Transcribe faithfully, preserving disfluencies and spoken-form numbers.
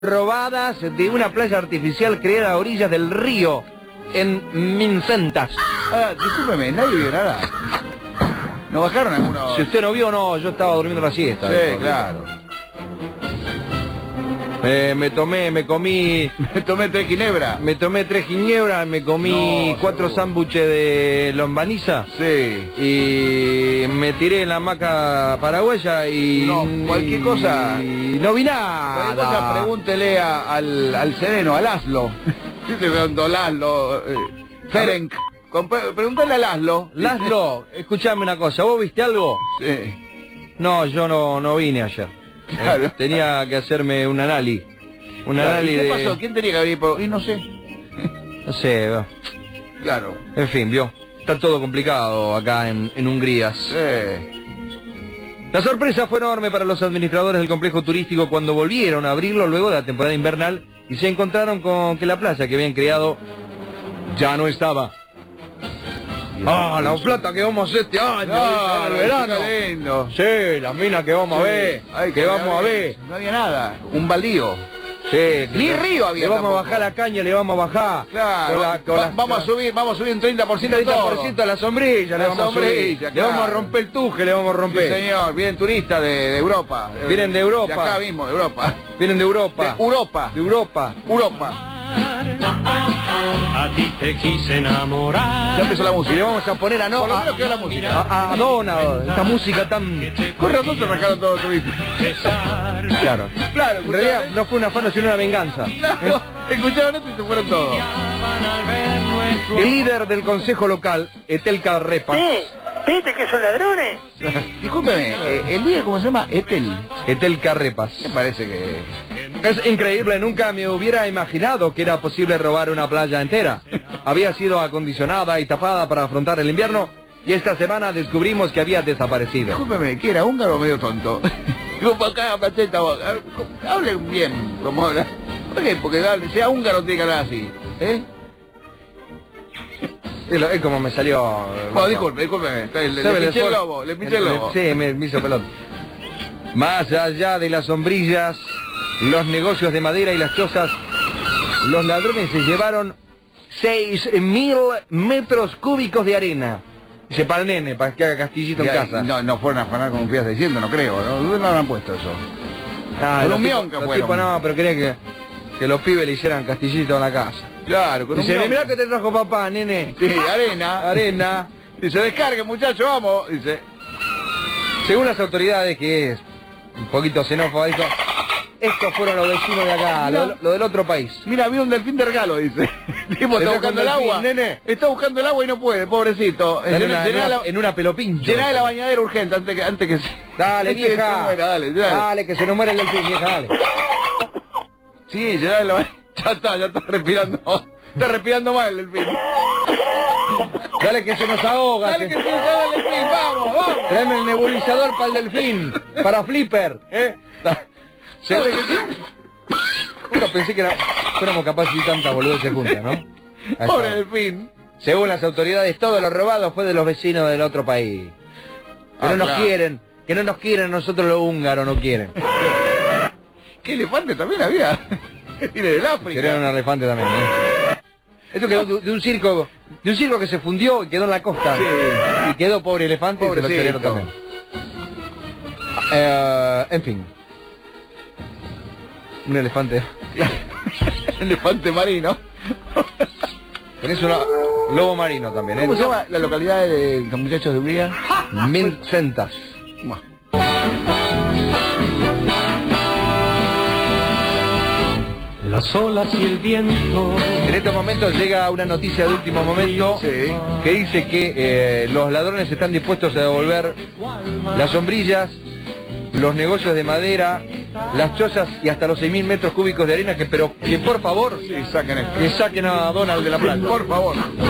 robadas de una playa artificial creada a orillas del río, en Mincentas. Ah, discúlpeme, nadie vio nada. ¿No bajaron algunos? Si usted no vio, no, yo estaba durmiendo la siesta. Sí, ¿no? claro. Eh, me tomé, me comí... Me tomé tres ginebra. Me tomé tres ginebras, me comí No, cuatro seguro. sándwiches de longaniza. Sí. Y me tiré en la hamaca paraguaya y... No, cualquier cosa. Y no vi Cualquier cosa, nada. pregúntele a- al, al sereno, al Laszlo. ¿Qué te preguntó Laszlo? Eh, Ferenc. Con- Pregúntale a Laszlo. Laszlo, escuchame una cosa, ¿vos viste algo? Sí. No, yo no, no vine ayer. Claro. Eh, tenía que hacerme un análisis. Un Claro, ¿y análisis qué de... pasó? ¿Quién tenía que venir? por- Y no sé. No sé, va. Claro. En fin, vio. Está todo complicado acá en, en Hungría. Sí. La sorpresa fue enorme para los administradores del complejo turístico cuando volvieron a abrirlo luego de la temporada invernal y se encontraron con que la playa que habían creado ya no estaba. ¡Ah, la plata que vamos a hacer este año! No, el verano! qué lindo. Sí, las minas que vamos a ver, Ay, que vamos a ver. No había nada. Un baldío. Sí, Ni que- río había Le vamos tampoco. a bajar la caña, le vamos a bajar. Claro. Con la- con Va- las- vamos a subir, vamos a subir un treinta por ciento de treinta todo. por ciento a la sombrilla, le La vamos a subir. sombrilla, Le vamos a claro. romper el tuje, le vamos a Sí, romper. señor, vienen turistas de, de Europa. Vienen de Europa. De acá mismo, de Europa. Vienen de Europa. De Europa. De Europa. Europa. A ti te quise enamorar. Ya empezó la Y le música. vamos a poner a no Por lo a, menos quedó la música. a, a Donna, esta música tan... Con razón se rajaron todos los turistas. Besar. Claro. Claro, En realidad escucharon, no fue una afano sino una venganza. claro, escucharon esto y se fueron todos. Al ver nuestro El líder del consejo local, Etel Carrepa, ¿Viste que son ladrones? Discúlpeme, eh, el día, ¿cómo se llama? Etel. Etel Carrepas. Me parece que... Es increíble, nunca me hubiera imaginado que era posible robar una playa entera. Había sido acondicionada y tapada para afrontar el invierno y esta semana descubrimos que había desaparecido. Discúlpeme, ¿qué era? ¿Húngaro o medio tonto? Digo, para acá, Pacheta, vos, hablen bien, como ahora. ¿Por qué? Porque hable- sea húngaro tiene que hablar así, ¿eh? Es, lo- es como me salió... eh, Bueno, disculpe, discúlpeme, le, le, ¿Sabe le el pinché el esfuerzo? lobo, le pinché el lobo. Sí, me, me hizo pelota. Más allá de las sombrillas, los negocios de madera y las chozas, los ladrones se llevaron seis mil metros cúbicos de arena. Dice, para el nene, para que haga castillito en Ya, casa. No, no fueron a afanar como fías diciendo, no creo, ¿no? ¿Dónde no habrán puesto eso? Ah, con los un tipos- mionca los fueron. tipos no, pero quería que, que los pibes le hicieran castillito en la casa. Claro, con un Dice, mionca. mirá que te trajo papá, nene. Sí, arena. Arena. Dice, descargue, muchacho, vamos. Dice, Según las autoridades, que es un poquito xenófobo, dijo, estos fueron los vecinos de acá, lo, lo del otro país. mira, vi un delfín de regalo, dice. El tipo Se está trajo buscando un el delfín, agua. nene. Está buscando el agua y no puede, pobrecito. Está en Llená- una, en llená una- la- en una pelopincho. llená de la bañadera urgente antes que, antes que se... Dale, antes que vieja. se muera, dale, dale. Dale, que se nos muere el delfín, vieja, dale. Sí, llená de la bañadera. Ya está, ya está respirando. Está respirando mal el delfín. Dale, que se nos ahoga. Dale que- que se nos el delfín, vamos, vamos. Tráeme el nebulizador para el delfín, para Flipper, ¿eh? Se ve que... Nunca pensé que era... fuéramos capaces de tanta boludez juntas, ¿no? Ahí está. Pobre delfín. Según las autoridades, todo lo robado fue de los vecinos del otro país. Que Ah, no nos claro. quieren, que no nos quieren, nosotros los húngaros no quieren. ¿Qué elefante también había? Viene del África. Querían un elefante también, ¿eh? Esto quedó de, de un circo, de un circo que se fundió y quedó en la costa. Sí. Y quedó pobre elefante y se lo Pobrecito. chorearon también. Eh, en fin. Un elefante. Elefante marino. Tenés un lobo marino también, ¿eh? ¿Cómo se llama la localidad de los muchachos de Hungría? Mincentas. Buah. las olas y el viento. En estos momentos llega una noticia de último momento Sí. que dice que eh, los ladrones están dispuestos a devolver las sombrillas, los negocios de madera, las chozas y hasta los seis mil metros cúbicos de arena, que pero que por favor Sí, saquen esto. que saquen a Donald de la playa. Por favor.